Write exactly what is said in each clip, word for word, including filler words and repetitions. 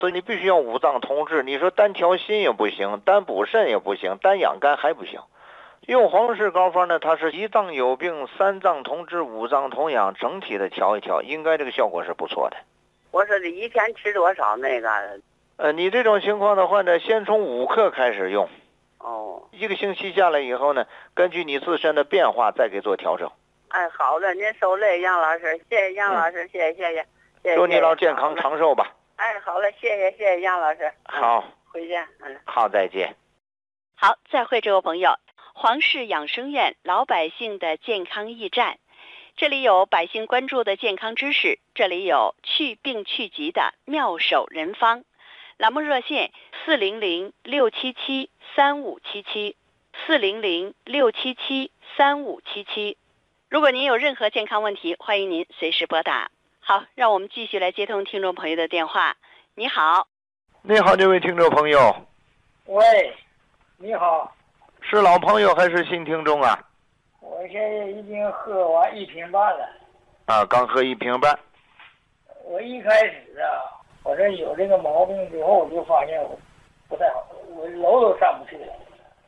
所以你必须要五脏同治。你说单调心也不行，单补肾也不行，单养肝还不行。用黄氏膏方呢，它是一脏有病，三脏同治，五脏同养，整体的调一调，应该这个效果是不错的。 我说这一天吃多少那个？ 呃，你这种情况的患者，先从五克开始用。 哦， 一个星期下来以后呢，根据你自身的变化再给做调整。 哎，好的，您受累，杨老师，谢谢杨老师，嗯、谢谢谢谢谢谢。 祝你老健康长寿吧。 哎，好嘞，谢谢谢谢杨老师。 好， 嗯、回见。嗯， 好，再见。 好，再会，这位朋友。黄氏养生院老百姓的健康驿站，这里有百姓关注的健康知识，这里有去病去疾的妙手人方。栏目热线四零零六七七三五七七四零零六七七三五七七。如果您有任何健康问题，欢迎您随时拨打。好，让我们继续来接通听众朋友的电话。你好。 你好，这位听众朋友。 喂，你好。 是老朋友还是新听众啊？ 我现在已经喝完一瓶半了。 啊，刚喝一瓶半。 我一开始啊，我这有这个毛病之后，我就发现我不太好，我楼都上不去了。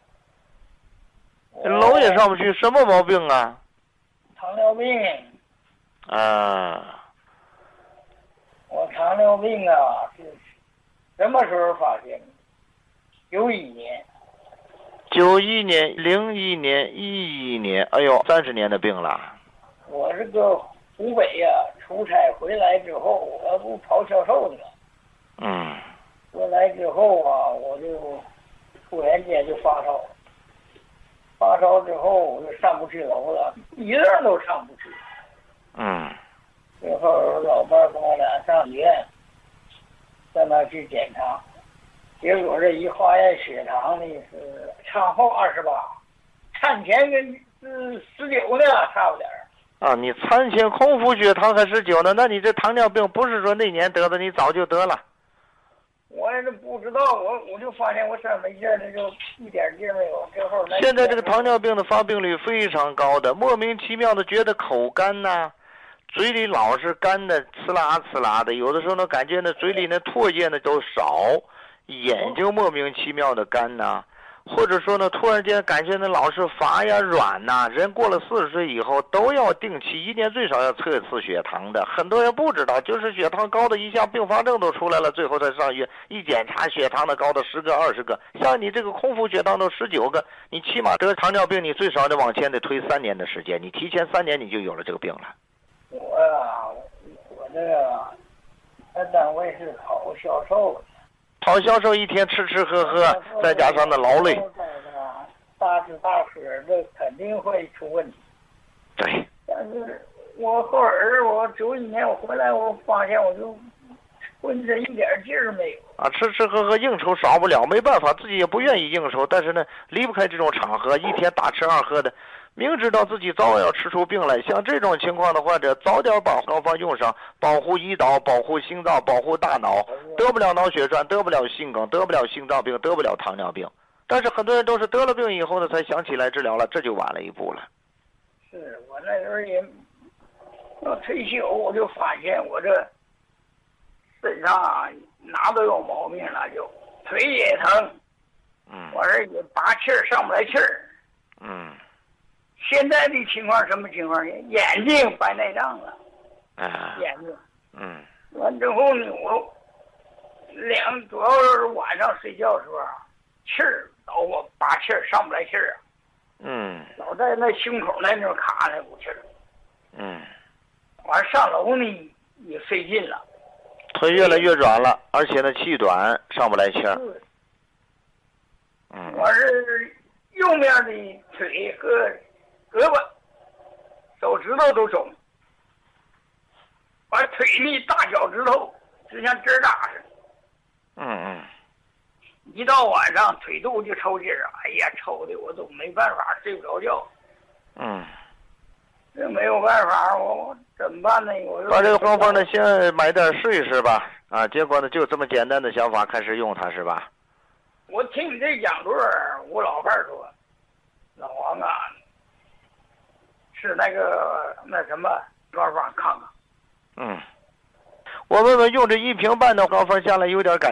楼也上不去，什么毛病啊？ 糖尿病。 啊。 我糖尿病啊，是什么时候发现的？九一年。 九一年、零一年、一一年，哎呦，三十年的病了。 我这个湖北呀、啊，出差回来之后，我不跑销售去了。 嗯。 回来之后啊，我就突然间就发烧，发烧之后我就上不去楼了，一愣都上不去。 嗯。 最后老伴跟我俩上医院，在那去检查。结果这一化验血糖呢是产后二十八，产前跟是十九呢，差不点儿。 啊，你产前空腹血糖还十九呢？那你这糖尿病不是说那年得的，你早就得了。 我也是不知道，我我就发现我身没劲儿，那就一点劲儿没有。最后现在这个糖尿病的发病率非常高的，莫名其妙的觉得口干呐、啊，嘴里老是干的，呲啦呲啦的，有的时候呢感觉呢嘴里呢唾液呢都少。眼睛莫名其妙的干呐、啊，或者说呢，突然间感觉呢老是乏呀、软呐、啊。人过了四十岁以后，都要定期一年最少要测一次血糖的。很多人不知道，就是血糖高的一下并发症都出来了，最后再上医院一检查，血糖的高的十个、二十个。像你这个空腹血糖都十九个，你起码得糖尿病，你最少得往前得推三年的时间。你提前三年你就有了这个病了。 我啊，我这个在单位是跑销售的。 跑销售一天吃吃喝喝，再加上那劳累， 大吃大喝，这肯定会出问题。 对。 但是我后儿我九一年我回来，我发现我就浑身一点劲儿没有。 啊，吃吃喝喝应酬少不了，没办法，自己也不愿意应酬，但是呢，离不开这种场合，一天大吃二喝的。明知道自己早晚要吃出病来，像这种情况的患者，早点把膏方用上，保护胰岛，保护心脏，保护大脑，得不了脑血栓，得不了心梗，得不了心脏病，得不了糖尿病。但是很多人都是得了病以后呢，才想起来治疗了，这就晚了一步了。 是我那时候也要退休，我就发现我这身上啊哪都有毛病了，就腿也疼， 嗯， 完事也拔气儿上不来气儿， 嗯。 现在的情况什么情况？眼睛白内障了， 啊， 眼睛， 嗯， 完之后呢，我两主要是晚上睡觉的时候，气儿老我拔气儿上不来气儿啊， 嗯， 老在那胸口那地方卡那股气儿， 嗯， 完上楼呢也费劲了， 腿越来越软了，而且呢气短，上不来气儿，嗯， 我是右面的腿和胳膊、手指头都肿，完腿呢大脚趾头就像针扎似的。 嗯嗯。 一到晚上腿肚就抽筋儿，哎呀，抽的我都没办法睡不着觉。 嗯。 这没有办法，我怎么办呢？我把这个方法呢，先买点试一试吧。啊，结果呢就这么简单的想法开始用它是吧？ 我听你这讲座，我老伴儿说，老王啊。是那个那什么方法看看。 嗯， 我问问用这一瓶半的膏方下来有点感